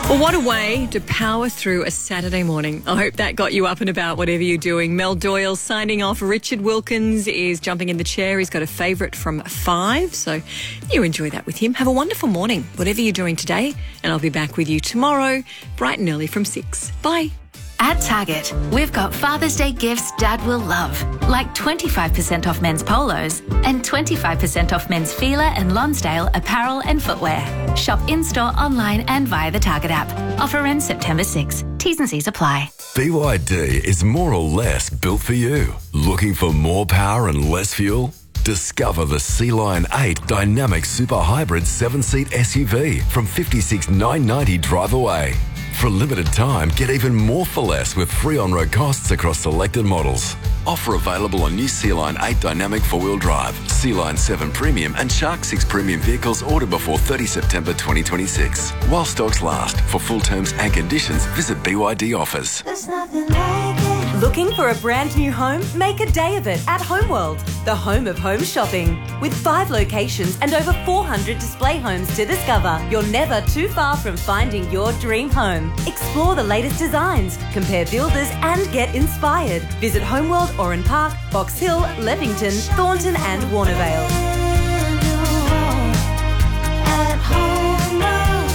Well, what a way to power through a Saturday morning. I hope that got you up and about, whatever you're doing. Mel Doyle signing off. Richard Wilkins is jumping in the chair. He's got a favourite from 5, so you enjoy that with him. Have a wonderful morning, whatever you're doing today, and I'll be back with you tomorrow, bright and early from 6. Bye. At Target, we've got Father's Day gifts Dad will love, like 25% off men's polos and 25% off men's Fila and Lonsdale apparel and footwear. Shop in-store, online and via the Target app. Offer ends September 6. T's and C's apply. BYD is more or less built for you. Looking for more power and less fuel? Discover the Sea-Line 8 Dynamic Super Hybrid 7-seat SUV from $56,990 drive away. For a limited time, get even more for less with free on-road costs across selected models. Offer available on new Sea-Line 8 Dynamic 4-wheel drive, Sea-Line 7 Premium and Shark 6 Premium vehicles ordered before 30 September 2026. While stocks last. For full terms and conditions, visit BYD Offers. There's nothing like it. Looking for a brand new home? Make a day of it at Homeworld, the home of home shopping. With 5 locations and over 400 display homes to discover, you're never too far from finding your dream home. Explore the latest designs, compare builders and get inspired. Visit Homeworld Oran Park, Box Hill, Levington, Thornton and Warnervale. At Homeworld,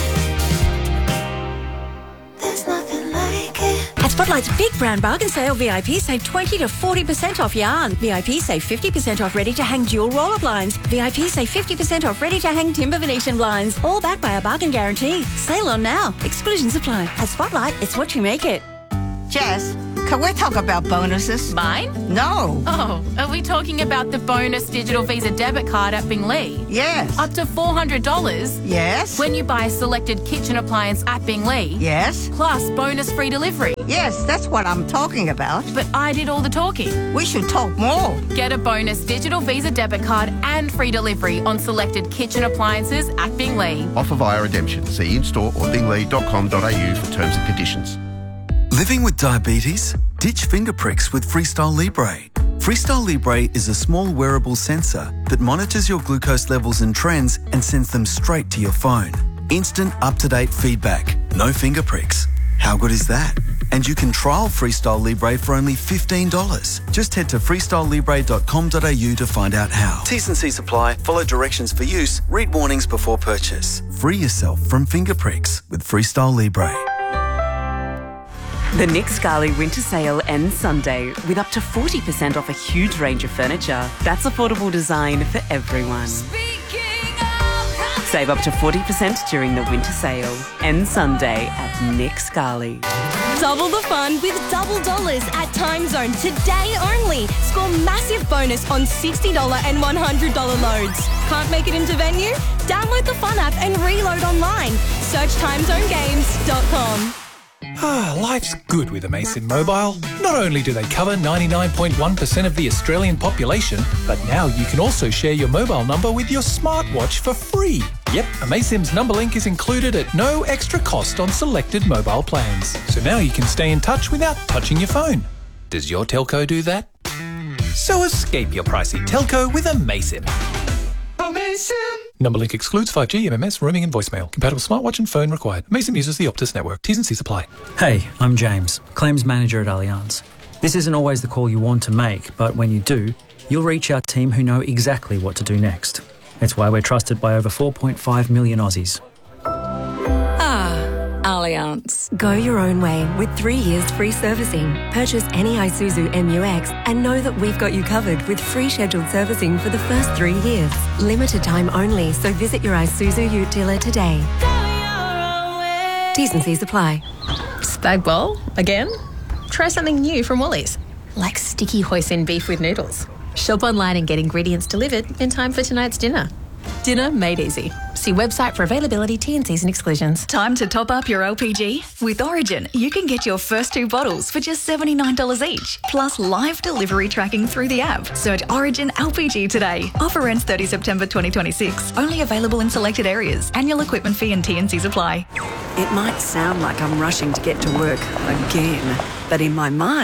there's nothing like it. At Spotlight's Big Brown Bargain Sale, VIP save 20 to 40% off yarn. VIP save 50% off ready-to-hang dual roller blinds. VIP save 50% off ready-to-hang timber Venetian blinds. All backed by a bargain guarantee. Sale on now. Exclusions apply. At Spotlight, it's what you make it. Jess, can we talk about bonuses? Mine? No. Oh, are we talking about the bonus digital Visa debit card at Binglee? Yes. Up to $400? Yes. When you buy a selected kitchen appliance at Binglee? Yes. Plus bonus free delivery? Yes, that's what I'm talking about. But I did all the talking. We should talk more. Get a bonus digital Visa debit card and free delivery on selected kitchen appliances at Binglee. Offer via redemption. See in-store or binglee.com.au for terms and conditions. Living with diabetes? Ditch finger pricks with Freestyle Libre. Freestyle Libre is a small wearable sensor that monitors your glucose levels and trends and sends them straight to your phone. Instant, up-to-date feedback. No finger pricks. How good is that? And you can trial Freestyle Libre for only $15. Just head to freestylelibre.com.au to find out how. T's and C's apply. Follow directions for use. Read warnings before purchase. Free yourself from finger pricks with Freestyle Libre. The Nick Scali Winter Sale ends Sunday with up to 40% off a huge range of furniture. That's affordable design for everyone. Save up to 40% during the winter sale. Ends Sunday at Nick Scali. Double the fun with double dollars at Time Zone today only. Score massive bonus on $60 and $100 loads. Can't make it into venue? Download the Fun app and reload online. Search timezonegames.com. Life's good with Amaysim Mobile. Not only do they cover 99.1% of the Australian population, but now you can also share your mobile number with your smartwatch for free. Yep, Amaysim's number link is included at no extra cost on selected mobile plans. So now you can stay in touch without touching your phone. Does your telco do that? So escape your pricey telco with Amaysim. Amaysim! Number link excludes 5G, MMS, roaming and voicemail. Compatible smartwatch and phone required. Amaysim uses the Optus network. T's and C's apply. Hey, I'm James, Claims Manager at Allianz. This isn't always the call you want to make, but when you do, you'll reach our team who know exactly what to do next. It's why we're trusted by over 4.5 million Aussies. Allianz. Go your own way with 3 years free servicing. Purchase any Isuzu MUX and know that we've got you covered with free scheduled servicing for the first 3 years. Limited time only, so visit your Isuzu Ute dealer today. T's and C's apply. Spag bowl? Again? Try something new from Woolies, like sticky hoisin beef with noodles. Shop online and get ingredients delivered in time for tonight's dinner. Dinner made easy. See website for availability, T&Cs and exclusions. Time to top up your LPG? With Origin, you can get your first 2 bottles for just $79 each, plus live delivery tracking through the app. Search Origin LPG today. Offer ends 30 September 2026. Only available in selected areas. Annual equipment fee and T&Cs apply. It might sound like I'm rushing to get to work again, but in my mind,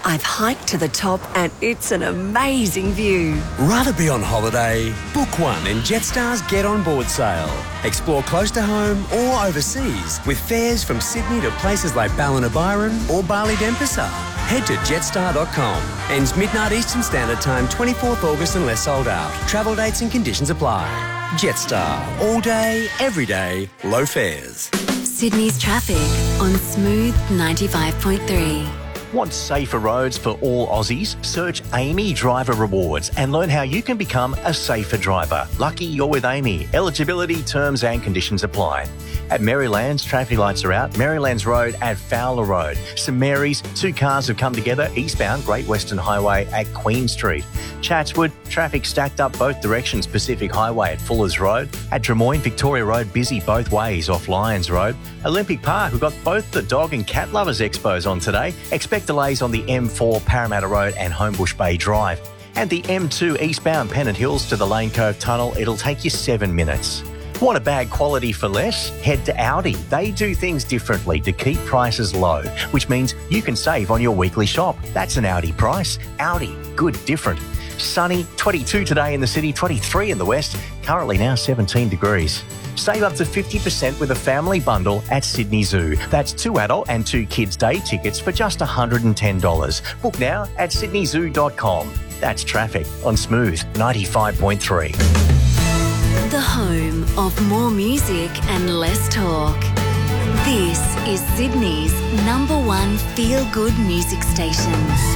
I've hiked to the top and it's an amazing view. Rather be on holiday? Book one in Jetstar's Get On Board sale. Explore close to home or overseas with fares from Sydney to places like Ballina-Byron or Bali Denpasar. Head to jetstar.com. Ends midnight Eastern Standard Time, 24th August unless sold out. Travel dates and conditions apply. Jetstar. All day, every day, low fares. Sydney's traffic on Smooth 95.3. Want safer roads for all Aussies? Search Amy Driver Rewards and learn how you can become a safer driver. Lucky you're with Amy. Eligibility, terms and conditions apply. At Marylands, traffic lights are out. Marylands Road at Fowler Road. St Mary's, 2 cars have come together eastbound Great Western Highway at Queen Street. Chatswood, traffic stacked up both directions Pacific Highway at Fuller's Road. At Drummoyne, Victoria Road, busy both ways off Lyons Road. Olympic Park, we've got both the Dog and Cat Lovers Expos on today. Expect delays on the M4 Parramatta Road and Homebush Bay Drive. And the M2 eastbound Pennant Hills to the Lane Cove Tunnel, it'll take you 7 minutes. Want a bag quality for less? Head to Audi. They do things differently to keep prices low, which means you can save on your weekly shop. That's an Audi price. Audi, good, different. Sunny, 22 today in the city, 23 in the west, currently now 17 degrees. Save up to 50% with a family bundle at Sydney Zoo. That's 2 adult and 2 kids day tickets for just $110. Book now at sydneyzoo.com. That's traffic on Smooth 95.3. The home of more music and less talk. This is Sydney's #1 feel-good music station.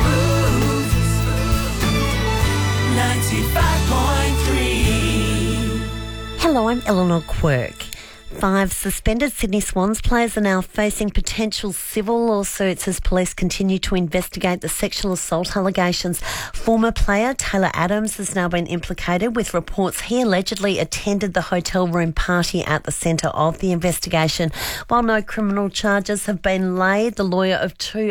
95.3. Hello, I'm Eleanor Quirk. 5 suspended Sydney Swans players are now facing potential civil lawsuits as police continue to investigate the sexual assault allegations. Former player Taylor Adams has now been implicated with reports he allegedly attended the hotel room party at the centre of the investigation. While no criminal charges have been laid, the lawyer of 2